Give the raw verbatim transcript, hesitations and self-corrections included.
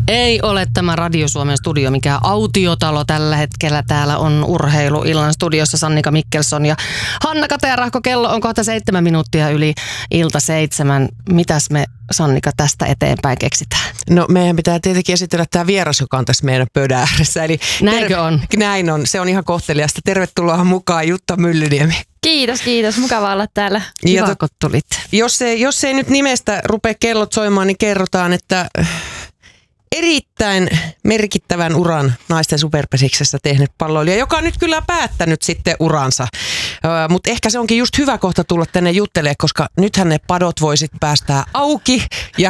Ei ole tämä Radio Suomen studio mikään autiotalo tällä hetkellä. Täällä on Urheiluillan studiossa Sannika Mikkelson ja Hanna Katerahko. Kello on kohta seitsemän minuuttia yli ilta seitsemän. Mitäs me, Sannika, tästä eteenpäin keksitään? No meidän pitää tietenkin esitellä tämä vieras, joka on tässä meidän pöydän ääressä. Eli Näinkö ter- on? Näin on. Se on ihan kohteliasta. Tervetuloa mukaan, Jutta Myllyniemi. Kiitos, kiitos. Mukava olla täällä. Kiva, kun tulit. Jos ei, jos ei nyt nimestä rupea kellot soimaan, niin kerrotaan, että erittäin merkittävän uran naisten superpesiksessä tehnyt palloilija, joka on nyt kyllä päättänyt sitten uransa. Mutta ehkä se onkin just hyvä kohta tulla tänne juttelemaan, koska nythän ne padot voisit päästää auki ja